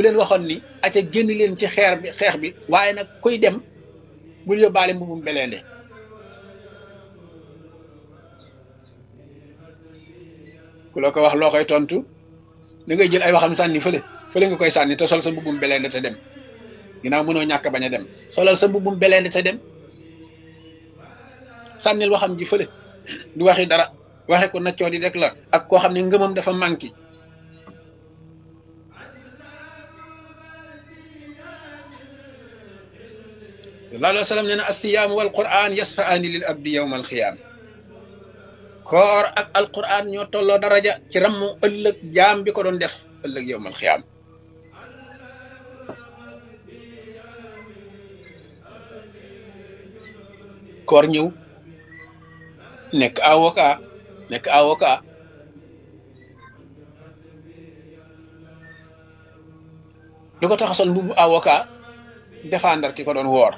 leen waxoon ni aca génn leen ci xeex bi waaye nag kuy dem bul yóbbaale mbubum beleende ku la ko wax loo koy tontu da ngay jël ay waxam sànni fële nga koy sànni te sol sa mbubum beleende te dem ginnaaw mënoo ñàkk bañ a dem solal sa mbubum beleende te dem sànnil waxam ji fële du waxi dara waxe ko naccoo di rek la ak koo xam ne ngëmam dafa manqué sallallahu alayhi wa sallam nee na as-siyaam wal qur'an yasfa'aani lil abdi yawma al-xiyaam koor ak alquran ñoo tolloo daraja ci rammu ëllëg jaam bi ko doon def ëllëg yawma al-xiyaam koor ñëw nekk avocat lu ko tax a sol mbubu avocat défendre ki ko doon woor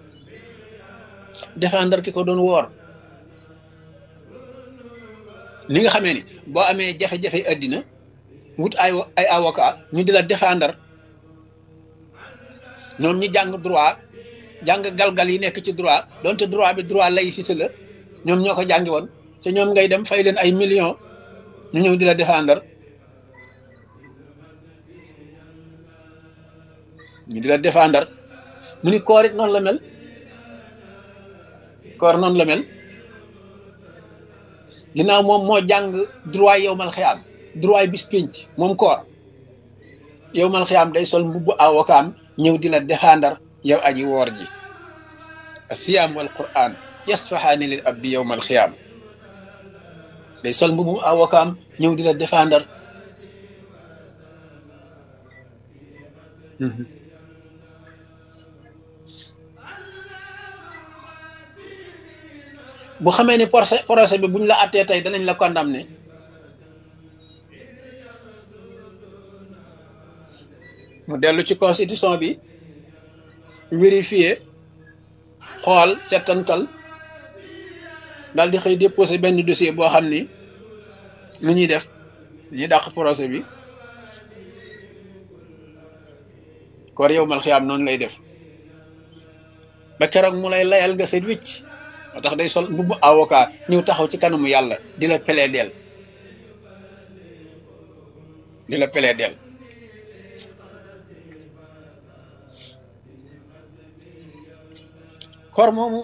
ni nga xamee ni boo amee jafe-jafe àddina wut ay avocat ñu di la défendre ñoom ñi jàng droit jàng galgal yi nekk ci droit donte droit bi droit laïcité la ñoom ñoo ko jàngi woon te ñoom ngay dem fay leen ay millions ñu ñëw di la défendre ñu di la défendre mu ni koor it noonu la mel koor noonu la mel ginnaaw moom moo jàng droit yowmal xiyaam droit bis pénc moom koor yowmal xiyaam day sol mbubbu avocat ñëw di la défendre yow aji woor ji asiyaam wal quran yasfahaani lil abdi yowmal xiyaam day sol mbubbu avocat ñëw di la défendre bu xamee ni procès bi buñ la attee tey danañ la condamné mu dellu ci constitution bi vérifier xool settantal daal di xëy déposé benn dossier boo xam ni lu ñuy def ñuy dàq procès bi koor yowmal xiyaam noonu lay def ba keroog mu lay layal nga set wicc moo tax day sol mbubbu avocat ñëw taxaw ci kanamu yàlla di la plaider koor moomu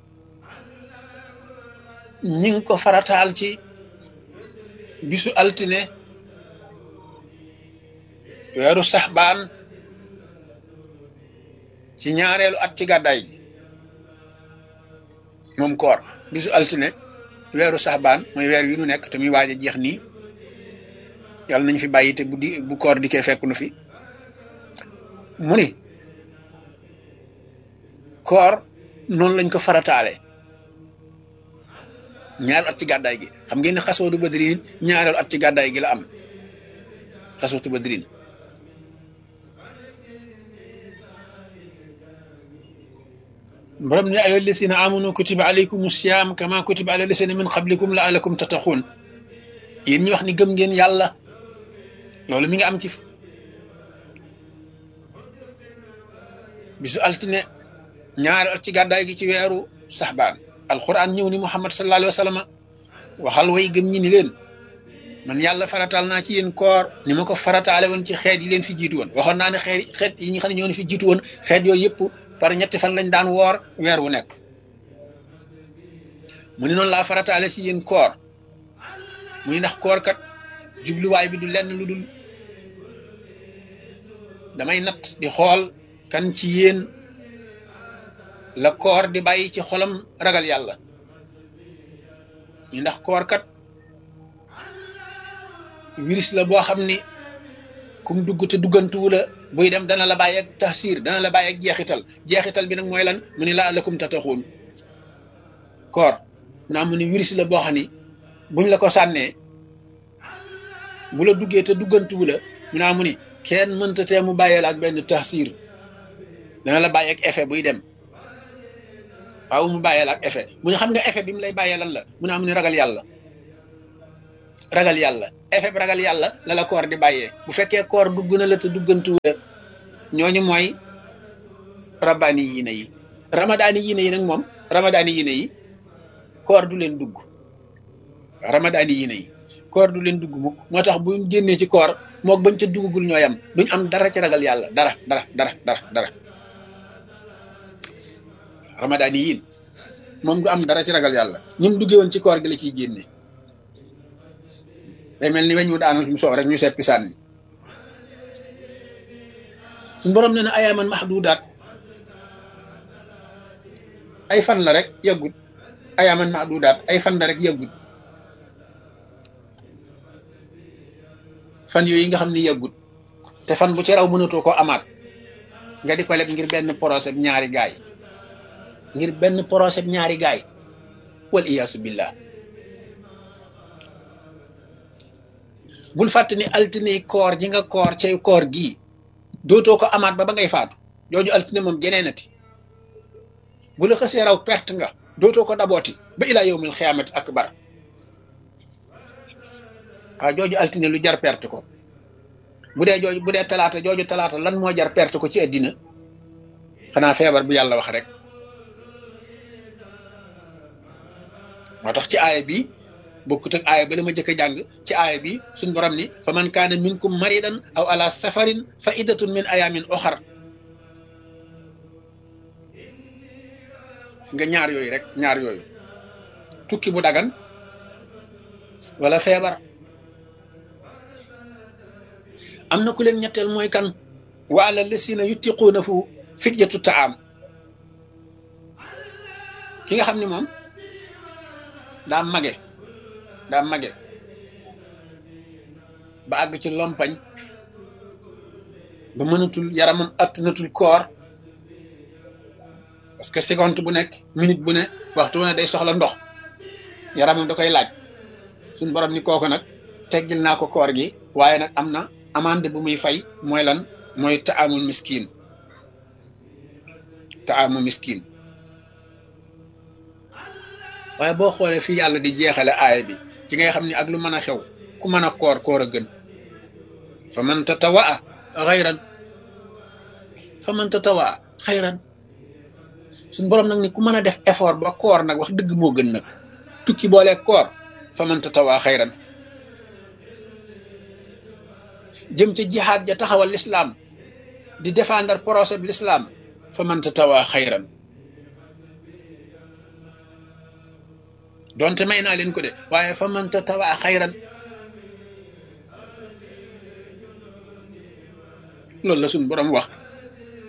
ñi ngi ko farataal ci bisu altine weeru saxbaan ci ñaareelu at ci gàddaay gi moom koor bisu altine weeru saxbaan mooy weer wi nu nekk te muy waaj a jeex nii yàlla nañu fi bàyyi te bu koor di koy fekk nu fi mu ni koor noonu lañ ko farataale ñaareelu at ci gàddaay gi xam ngeen ne xaswatu badrin ñaareelu at ci gàddaay gi la am xaswatu badrin borom ne ayyuhal lazina amanu kutiba alaykumus siyaam kama kutiba alal lazina min qablikum la'allakum tattaqun yéen ñi wax ni gëm ngeen yàlla loolu mi ngi am ci bisu altine ñaari at ci gàddaay gi ci weeru saxbaan alquran ñëw ni muhammad sallallahu alayhi wa sallam waxal way gëm ñi ni leen man yàlla farataal naa ci yéen koor ni ma ko farataale woon ci xeet yi leen fi jiitu woon waxoon naa ne xeet yi nga xam ne ñoo fi jiitu woon xeet yooyu yëpp par ñetti fan lañ daan woor weer wu nekk mu ne noonu laa farataale ci yéen koor muy ndax koor kat jubluwaay bi du lenn lu dul damay natt di xool kan ci yéen la koor di bàyyi ci xolam ragal yàlla ñu ndax koor kat virus la boo xam ni kum dugg te duggantuwu la buy dem dana la bàyyi ak taxsir dana la bàyyi ak jeexital bi nag mooy lan mu ni la'allakum tattaquun koor naa mu ni virus la boo xam ni buñ la ko sànnee bu la duggee te duggantuwu la mu naa mu ni kenn mënta tee mu bàyyee la ak benn taxsir dana la bàyyi ak effet buy dem waaw mu bàyyee la ak effet mu ne xam nga effet bi mu lay bàyyee lan la mu naa mu ni ragal yàlla ragal yàlla effet ragal yàlla la la koor di bàyyee bu fekkee koor dugg na la te duggantu ñooñu mooy rabbaani yiine yi ramadaani yiine yi nag moom ramadaani yiine yi koor du leen dugg ramadaani yiine yi koor du leen dugg mukk moo tax buñ génnee ci koor mook bañ ca duggagul ñooy am duñ am dara ci ragal yàlla dara ramadaani yiin moom du am dara ci ragal yàlla ñim duggee woon ci koor gi la ciy génne day mel ni weñ wu daanu mu soow rek ñu seppi sànni suñu borom nee na ayaaman mahdudaat ay fan la rek yàggut ayaaman mahdudaat ay fan la rek yàggut fan yooyu nga xam ni yàggut te fan bu ci raw mënatoo ko amaat nga di ko leb ngir benn procès ñaari gaay ngir benn procès ñaari gaay wal iyaasu billah bul fàtte ni altine koor ji nga koor cay koor gii dootoo ko amaat ba ngay faatu jooju altine moom jeneenati bu la xësee raw perte nga dootoo ko dabooti ba ilaa yawmil xiyaamati akbar waaw jooju altine lu jar perte ko bu dee talaata jooju talaata lan moo jar perte ko ci àddina xanaa feebar bu yàlla wax rek moo tax ci aaya bi bokkut ak aaya ba la ma jëkk a jàng ci aaya bi suñ borom ni fa man kaana minkum maridan aw ala safarin fa iddatun min ayamin oxar si nga ñaar yooyu rek ñaar yooyu tukki bu dagan wala feebar am na ku leen ñetteel mooy kan wa ala lasina yutiquunahu fidyatu taam ki nga xam ni moom daa mage ba àgg ci lompañ ba mënatul yaramam attanatul koor parce que seconde bu nekk minute bu ne waxtu bu ne day soxla ndox yaramam da koy laaj suñ borom ni kooku nag teggil naa ko koor gi waaye nag am na amande bu muy fay mooy lan mooy taamul miskin waaye boo xoolee fii yàlla di jeexale aaya bi ci ngay xam ni ak lu mën a xew ku mën a koor a gën fa man tatawaa xayran suñ borom nag ni ku mën a def effort ba koor nag wax dëgg moo gën nag tukki boole koor fa man tatawaa xayran jëm ca jihaad ja taxawal l'islam di défendre projet bi l'islam fa man tatawaa xayran donte may naa leen ko de waaye fa man tatawaa xayran loolu la suñ borom wax